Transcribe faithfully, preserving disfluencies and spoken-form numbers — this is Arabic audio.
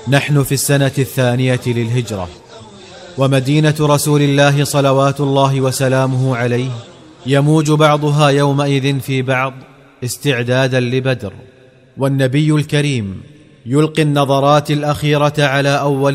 نحن في السنة الثانية للهجرة، ومدينة رسول الله صلوات الله وسلامه عليه يموج بعضها يومئذ في بعض استعدادا لبدر، والنبي الكريم يلقي النظرات الأخيرة على أول